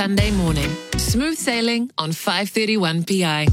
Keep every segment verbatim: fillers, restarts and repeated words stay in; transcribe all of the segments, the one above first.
Sunday morning. Smooth sailing on five thirty-one P I.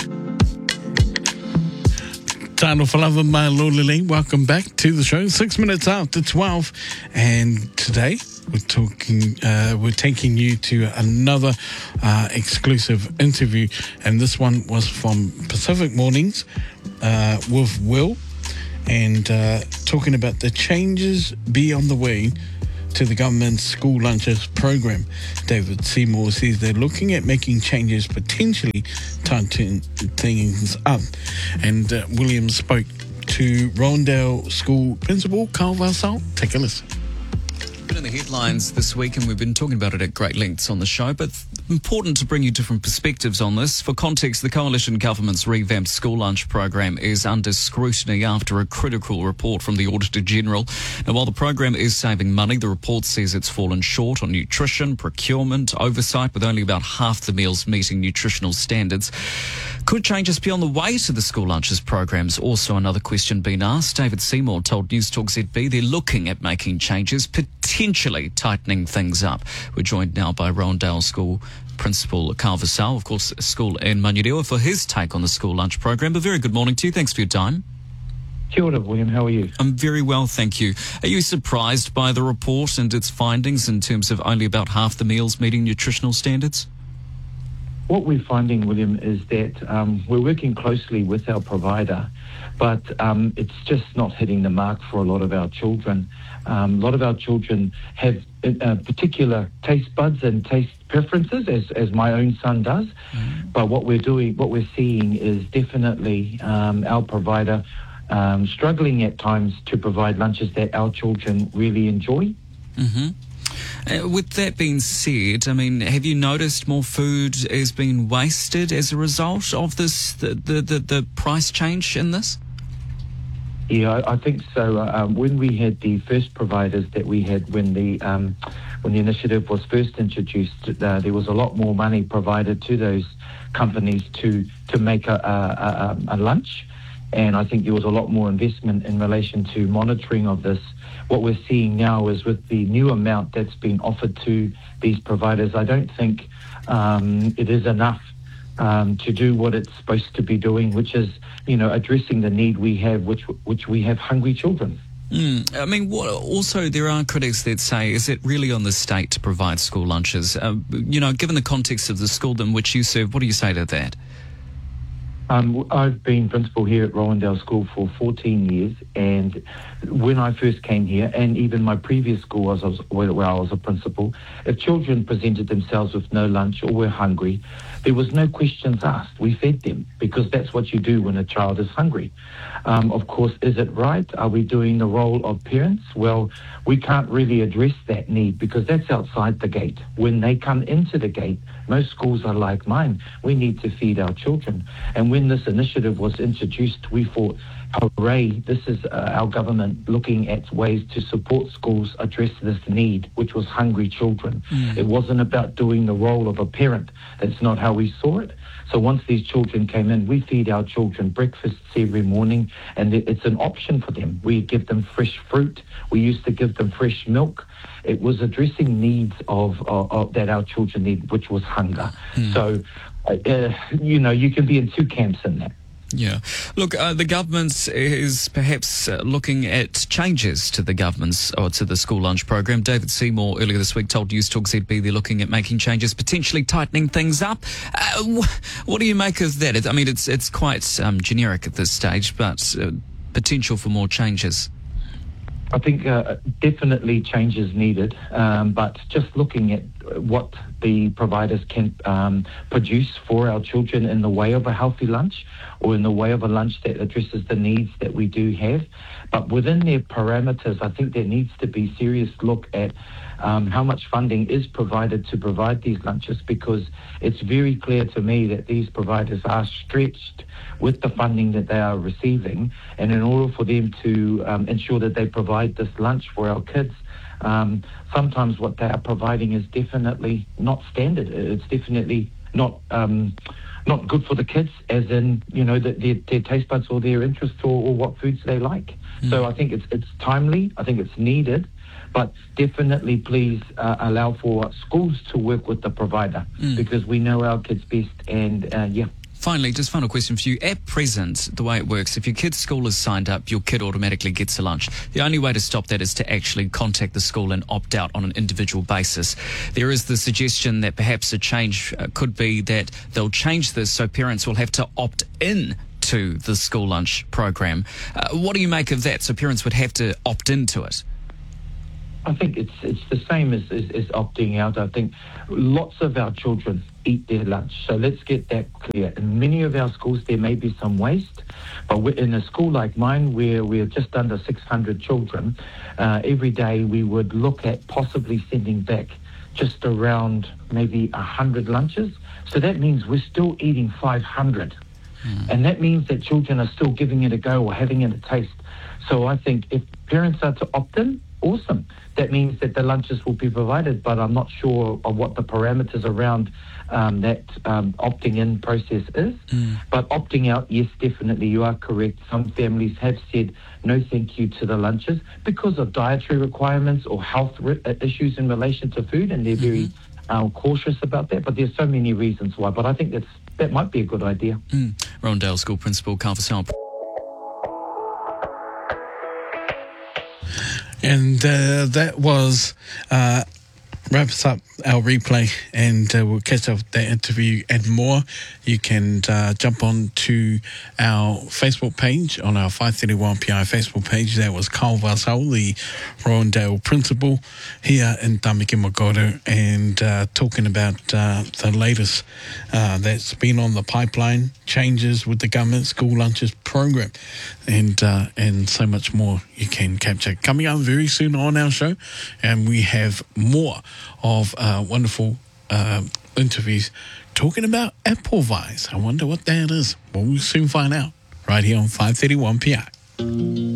Tano Falava Mai Lolili, welcome back to the show. Six minutes after twelve, and today we're talking. Uh, we're taking you to another uh, exclusive interview, and this one was from Pacific Mornings uh, with Will, and uh, talking about the changes be on the way to the government's school lunches program. David Seymour says they're looking at making changes, potentially tightening things up. And uh, William spoke to Rowandale School Principal Carl Vassal. Take a listen. Been in the headlines this week, and we've been talking about it at great lengths on the show, but important to bring you different perspectives on this. For context, the Coalition Government's revamped school lunch program is under scrutiny after a critical report from the Auditor General. Now, while the program is saving money, the report says it's fallen short on nutrition, procurement, oversight, with only about half the meals meeting nutritional standards. Could changes be on the way to the school lunches programs? Also another question being asked. David Seymour told News Talk Z B they're looking at making changes, potentially tightening things up. We're joined now by Rowandale School Principal Carl Vassal, of course, a school in Manurewa, for his take on the school lunch program. A very good morning to you. Thanks for your time. Kia ora, William. How are you? I'm very well, thank you. Are you surprised by the report and its findings in terms of only about half the meals meeting nutritional standards? What we're finding, William, is that um, we're working closely with our provider, but um, it's just not hitting the mark for a lot of our children. Um, a lot of our children have uh, particular taste buds and taste preferences, as, as my own son does. Mm. But what we're doing, what we're seeing is definitely um, our provider um, struggling at times to provide lunches that our children really enjoy. Mm-hmm. Uh, with that being said, I mean, have you noticed more food is being wasted as a result of this, the the, the, the price change in this? Yeah, I, I think so. Um, when we had the first providers that we had when the um, when the initiative was first introduced, uh, there was a lot more money provided to those companies to to make a, a, a, a lunch. And I think there was a lot more investment in relation to monitoring of this. What we're seeing now is with the new amount that's been offered to these providers, I don't think um, it is enough um, to do what it's supposed to be doing, which is, you know, addressing the need we have, which which we have hungry children. Mm. I mean, what, also there are critics that say, is it really on the state to provide school lunches? Uh, you know, given the context of the school in which you serve, what do you say to that? Um, I've been principal here at Rowandale School for fourteen years, and when I first came here, and even my previous school was, was, where I was a principal, if children presented themselves with no lunch or were hungry, there was no questions asked. We fed them, because that's what you do when a child is hungry. Um, of course, is it right? Are we doing the role of parents? Well, we can't really address that need because that's outside the gate. When they come into the gate, most schools are like mine. We need to feed our children. And when this initiative was introduced, we thought, hooray, this is uh, our government looking at ways to support schools address this need, which was hungry children. Mm. It wasn't about doing the role of a parent. That's not how we saw it. So once these children came in, we feed our children breakfasts every morning, and it's an option for them. We give them fresh fruit. We used to give them fresh milk. It was addressing needs of, of, of that our children need, which was hunger. Mm. So, uh, you know, you can be in two camps in that. Yeah. Look, uh, the government is perhaps uh, looking at changes to the government's or to the school lunch program. David Seymour earlier this week told News Talk Z B they're looking at making changes, potentially tightening things up. Uh, wh- what do you make of that? It, I mean, it's it's quite um, generic at this stage, but uh, potential for more changes. I think uh, definitely changes needed, um, but just looking at what the providers can um, produce for our children in the way of a healthy lunch or in the way of a lunch that addresses the needs that we do have. But within their parameters, I think there needs to be serious look at um, how much funding is provided to provide these lunches, because it's very clear to me that these providers are stretched with the funding that they are receiving, and in order for them to um, ensure that they provide this lunch for our kids, um, sometimes what they are providing is definitely not standard. It's definitely not um, not good for the kids, as in, you know, the, their, their taste buds or their interests or, or what foods they like. Mm. So I think it's it's timely. I think it's needed. But definitely please uh, allow for schools to work with the provider mm. because we know our kids best, and uh, yeah. Finally, just final question for you. At present, the way it works, if your kid's school is signed up, your kid automatically gets a lunch. The only way to stop that is to actually contact the school and opt out on an individual basis. There is the suggestion that perhaps a change uh, could be that they'll change this so parents will have to opt in to the school lunch program. Uh, what do you make of that? So parents would have to opt into it? I think it's it's the same as, as, as opting out. I think lots of our children eat their lunch. So let's get that clear. In many of our schools, there may be some waste, but in a school like mine, where we're just under six hundred children, uh, every day we would look at possibly sending back just around maybe one hundred lunches. So that means we're still eating five hundred. Mm. And that means that children are still giving it a go or having it a taste. So I think if parents are to opt in, awesome. That means that the lunches will be provided, but I'm not sure of what the parameters around um, that um, opting in process is. Mm. But opting out, yes, definitely, you are correct. Some families have said no thank you to the lunches because of dietary requirements or health re- issues in relation to food, and they're very mm-hmm. uh, cautious about that. But there's so many reasons why. But I think that's that might be a good idea. Mm. Rowandale School Principal Carl Vassallo. And uh, that was uh, wraps up our replay, and uh, we'll catch up with that interview and more. You can uh, jump on to our Facebook page, on our five thirty-one P I Facebook page. That was Carl Vassallo, the Rowandale principal here in Tamaki Makaurau, and uh, talking about uh, the latest uh, that's been on the pipeline, changes with the government school lunches program, and uh, and so much more you can capture. Coming up very soon on our show, and we have more of uh, wonderful uh, interviews talking about Applewise. I wonder what that is. Well, we'll soon find out right here on five thirty-one P I.